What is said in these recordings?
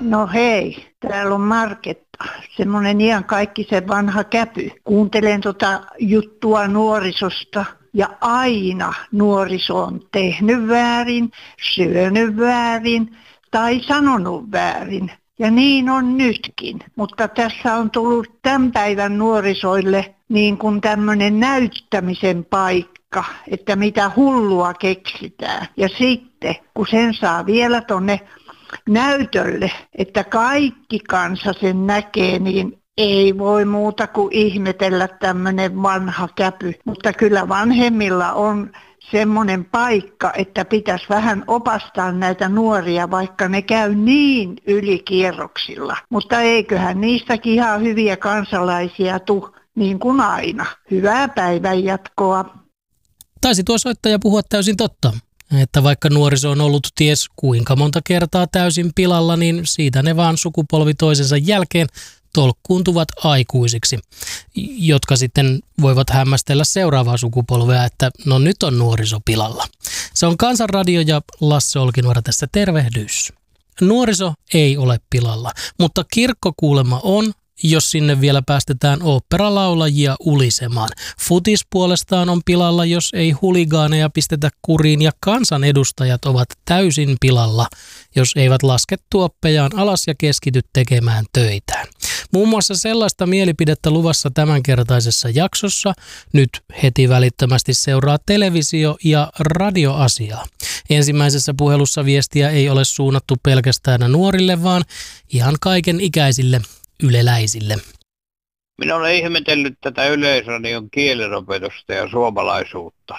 No hei, täällä on Marketta, semmoinen ihan kaikki se vanha käpy. Kuuntelen juttua nuorisosta ja aina nuoriso on tehnyt väärin, syönyt väärin tai sanonut väärin. Ja niin on nytkin, mutta tässä on tullut tämän päivän nuorisoille niin kuin tämmöinen näyttämisen paikka, että mitä hullua keksitään. Ja sitten, kun sen saa vielä tonne näytölle, että kaikki kansa sen näkee, niin ei voi muuta kuin ihmetellä tämmöinen vanha käpy. Mutta kyllä vanhemmilla on semmoinen paikka, että pitäisi vähän opastaa näitä nuoria, vaikka ne käy niin ylikierroksilla. Mutta eiköhän niistäkin ihan hyviä kansalaisia tule, niin kuin aina. Hyvää päivän jatkoa. Taisi tuo soittaja puhua täysin totta. Että vaikka nuoriso on ollut ties kuinka monta kertaa täysin pilalla, niin siitä ne vaan sukupolvi toisensa jälkeen tolkkuuntuvat aikuisiksi, jotka sitten voivat hämmästellä seuraavaa sukupolvea, että no nyt on nuoriso pilalla. Se on Kansanradio ja Lasse Olkinuora tässä tervehdys. Nuoriso ei ole pilalla, mutta kirkko kuulemma on, jos sinne vielä päästetään oopperalaulajia ulisemaan. Futis puolestaan on pilalla, jos ei huligaaneja pistetä kuriin, ja kansanedustajat ovat täysin pilalla, jos eivät laske tuoppejaan alas ja keskity tekemään töitään. Muun muassa sellaista mielipidettä luvassa tämänkertaisessa jaksossa. Nyt heti välittömästi seuraa televisio- ja radioasiaa. Ensimmäisessä puhelussa viestiä ei ole suunnattu pelkästään nuorille, vaan ihan kaiken ikäisille yleläisille. Minä olen ihmetellyt tätä Yleisradion kielenopetusta ja suomalaisuutta.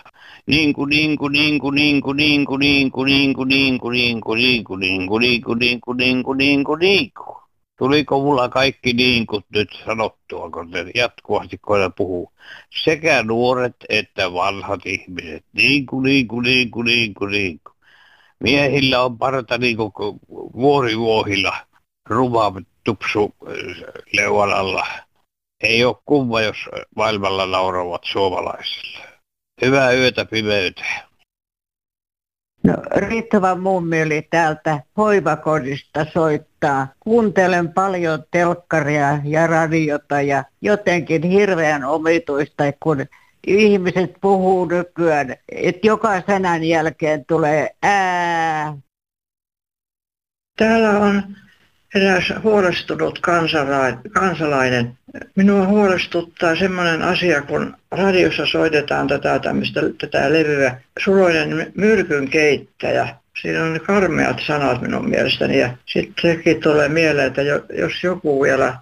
Tuliko mulla kaikki niinkut nyt sanottua, kun ne jatkuvasti koina puhuu? Sekä nuoret että vanhat ihmiset. Niinku. Miehillä on parta niinku vuorivuohilla, ruma tupsu leuan alla. Ei ole kumma, jos maailmalla nauravat suomalaisille. Hyvää yötä pimeyteen. No, Riittävä mummeli täältä hoivakodista soittaa. Kuuntelen paljon telkkaria ja radiota ja jotenkin hirveän omituista, kun ihmiset puhuu nykyään, että joka sanan jälkeen tulee ää. Täällä on eräs huolestunut kansalainen. Minua huolestuttaa semmoinen asia, kun radiossa soitetaan tätä levyä, Suloinen myrkynkeittäjä. Siinä on karmeat sanat minun mielestäni, ja sitten sekin tulee mieleen, että jos joku vielä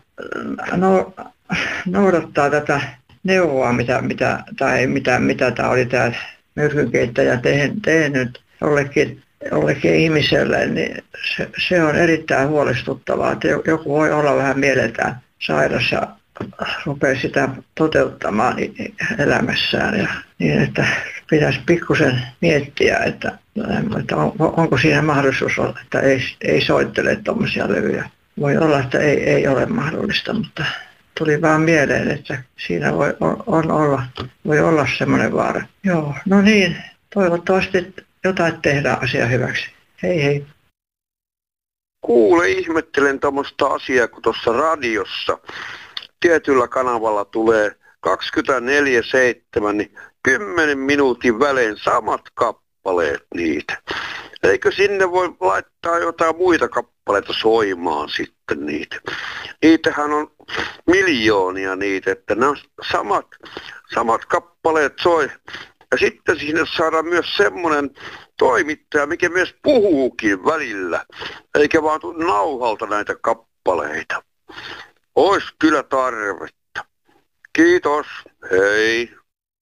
noudattaa tätä neuvoa, mitä tämä oli tämä myrkynkeittäjä tehnyt jollekin ihmiselle, niin se on erittäin huolestuttavaa, että joku voi olla vähän mieleltään sairas ja rupeaa sitä toteuttamaan elämässään. Ja niin, että pitäisi pikkusen miettiä, että onko siinä mahdollisuus, että ei soittele tuommoisia levyjä. Voi olla, että ei ole mahdollista, mutta tuli vaan mieleen, että siinä voi olla semmoinen vaara. Joo, no niin, toivottavasti jotain tehdään asia hyväksi. Hei hei. Kuule, ihmettelen tuommoista asiaa, kun tuossa radiossa tietyllä kanavalla tulee 24/7, niin 10 minuutin välein samat kappaleet niitä. Eikö sinne voi laittaa jotain muita kappaleita soimaan sitten niitä? Niitähän on miljoonia niitä, että nämä samat kappaleet soi. Ja sitten sinne saadaan myös semmoinen toimittaja, mikä myös puhuukin välillä, eikä vaan tule nauhalta näitä kappaleita. Ois kyllä tarvetta. Kiitos, hei.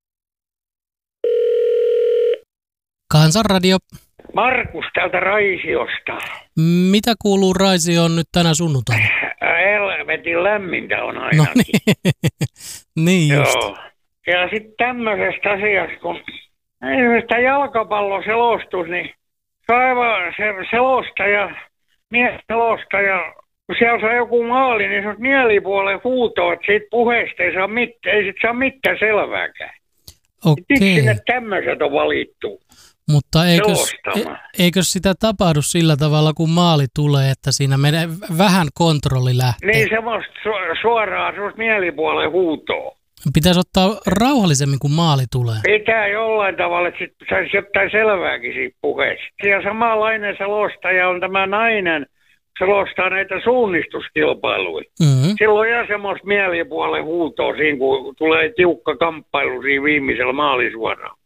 Kansanradio. Markus täältä Raisiosta. Mitä kuuluu Raisioon nyt tänä sunnuntaina? Helvetin lämmintä on ainakin. No niin just. Joo. Ja sitten tämmöisestä asiasta, kun esimerkiksi jalkapalloselostus, niin se selostaja, mies selostaja, kun siellä on joku maali, niin se on mielipuolen huutoa, että siitä puheesta ei sit saa mitään selvääkään. Okei. Miksi sinne tämmöiset on valittu? Mutta eikö sitä tapahdu sillä tavalla, kun maali tulee, että siinä menee vähän kontrolli lähtee? Niin semmoista suoraan semmoista mielipuolen huutoa. Pitäisi ottaa rauhallisemmin, kun maali tulee. Pitää jollain tavalla, että saisi jotain selvääkin siitä puheesta. Ja samanlainen selostaja on tämä nainen, selostaa näitä suunnistuskilpailuja. Mm-hmm. Silloin jää semmoista mielipuolen huutoa siinä, kun tulee tiukka kamppailu siinä viimeisellä maalisuoraan.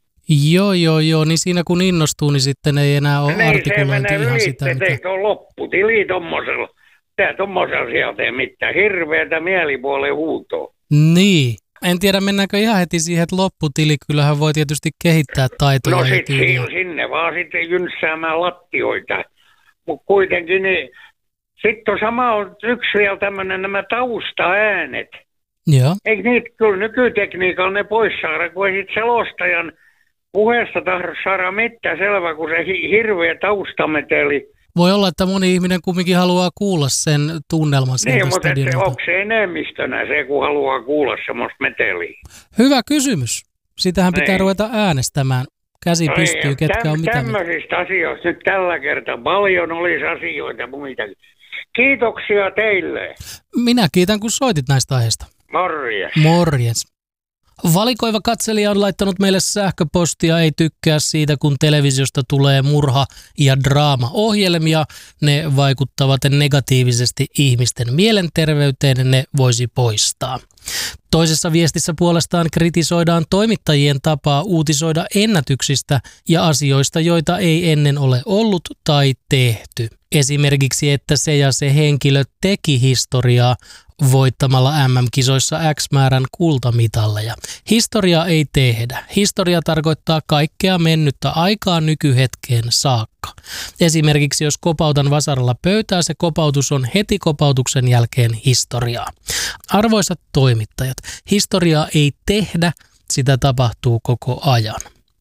Joo, niin siinä kun innostuu, niin sitten ei enää ole artikulointi ihan sitä. Niin, se menee on lopputili tommosella. Tää tommosella sieltä ei mitään hirveätä mielipuolen huutoa. Niin. En tiedä, mennäänkö ihan heti siihen, että lopputili. Kyllähän voi tietysti kehittää taitoja. No sitten sinne vaan sitten jynssäämään lattioita. Mutta kuitenkin, niin sitten on sama on yksi vielä tämmöinen nämä taustaäänet. Joo. Eikö niitä kyllä nykytekniikalla ne pois saada, kun ei sit selostajan puheesta tahdo saada mitään selvä, kun se hirveä taustameteli. Voi olla, että moni ihminen kumminkin haluaa kuulla sen tunnelman sieltä niin, mutta stadionilta. onko se enemmistönä se, kun haluaa kuulla semmoista meteliä? Hyvä kysymys. Sitähän pitää ruveta äänestämään. Käsi pystyy, ketkä on mitä. Tämmöisistä asioista nyt tällä kertaa paljon olisi asioita muitakin. Kiitoksia teille. Minä kiitän, kun soitit näistä aiheista. Morjes. Morjes. Valikoiva katselija on laittanut meille sähköpostia, ei tykkää siitä, kun televisiosta tulee murha- ja draama-ohjelmia. Ne vaikuttavat negatiivisesti ihmisten mielenterveyteen, ne voisi poistaa. Toisessa viestissä puolestaan kritisoidaan toimittajien tapaa uutisoida ennätyksistä ja asioista, joita ei ennen ole ollut tai tehty. Esimerkiksi, että se ja se henkilö teki historiaa voittamalla MM-kisoissa X määrän kultamitalleja. Historia ei tehdä. Historia tarkoittaa kaikkea mennyttä aikaa nykyhetkeen saakka. Esimerkiksi jos kopautan vasaralla pöytää, se kopautus on heti kopautuksen jälkeen historiaa. Arvoisat toimittajat, historiaa ei tehdä, sitä tapahtuu koko ajan.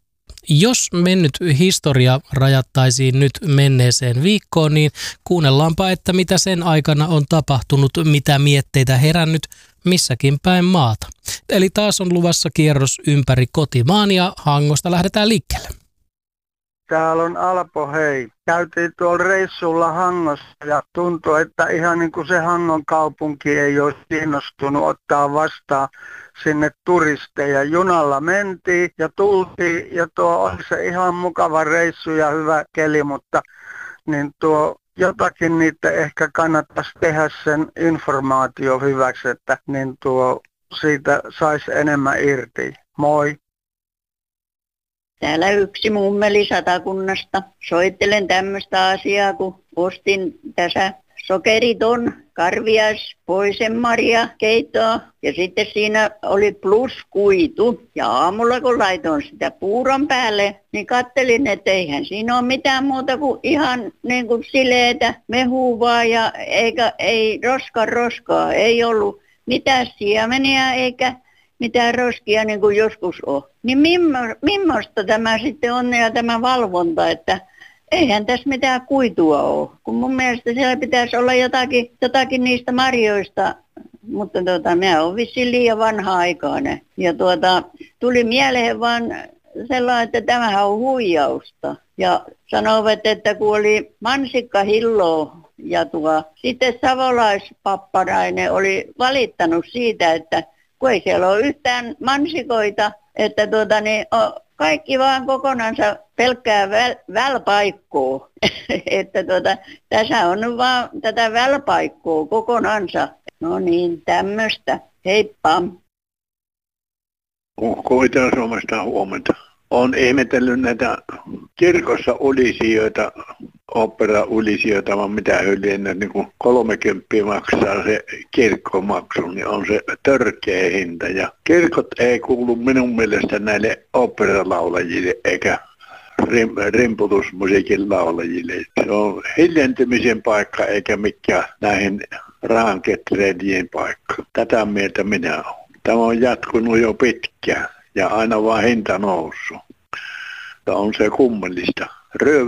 Jos mennyt historia rajattaisiin nyt menneeseen viikkoon, niin kuunnellaanpa, että mitä sen aikana on tapahtunut, mitä mietteitä herännyt missäkin päin maata. Eli taas on luvassa kierros ympäri kotimaan ja Hangosta lähdetään liikkeelle. Täällä on Alpo, hei. Käytiin tuolla reissulla Hangossa ja tuntui, että ihan niin kuin se Hangon kaupunki ei olisi kiinnostunut ottaa vastaan sinne turisteja. Junalla mentiin ja tultiin ja tuo oli se ihan mukava reissu ja hyvä keli, mutta niin tuo jotakin niitä ehkä kannattaisi tehdä sen informaatio hyväksi, että niin tuo siitä saisi enemmän irti. Moi! Täällä yksi mummeli Satakunnasta. Soittelen tämmöistä asiaa, kun ostin tässä sokeriton karvias poisenmarja keittoa ja sitten siinä oli pluskuitu. Ja aamulla kun laitoin sitä puuron päälle, niin kattelin, että eihän siinä ole mitään muuta kuin ihan niin kuin sileitä mehuvaa ja ei roskaa. Ei ollut mitään siemeniä eikä mitään roskia niin kuin joskus on. Niin millaista tämä sitten on ja tämä valvonta, että eihän tässä mitään kuitua ole. Kun mun mielestä siellä pitäisi olla jotakin niistä marjoista, mutta minä olen vissiin liian vanha-aikainen. Ja tuli mieleen vaan sellainen, että tämähän on huijausta. Ja sanovat, että kun oli mansikkahilloa ja sitten savolaispapparainen oli valittanut siitä, että kun ei siellä ole yhtään mansikoita, että kaikki vaan kokonansa pelkkää välpaikkoa. Että tässä on nyt vaan tätä välpaikkoa kokonansa. No niin, tämmöistä. Heippa. Itä-Suomesta huomenta. Olen ihmetellyt näitä kirkossa ulisijoita, opera-ulisijoita, vaan mitä yliin, niin kuin 30 maksaa se kirkkomaksu, niin on se törkeä hinta. Ja kirkot ei kuulu minun mielestä näille operalaulajille eikä rimputusmusiikin laulajille. Se on hiljentymisen paikka eikä mikään näihin rahanketreidien paikka. Tätä mieltä minä olen. Tämä on jatkunut jo pitkään ja aina vaan hinta noussut. Tämä on se kummallista.